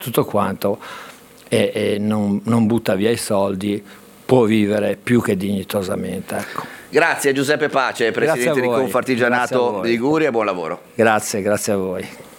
tutto quanto e non butta via i soldi, può vivere più che dignitosamente. Ecco. Grazie Giuseppe Pace, Presidente di Confartigianato Liguria, e buon lavoro. Grazie a voi.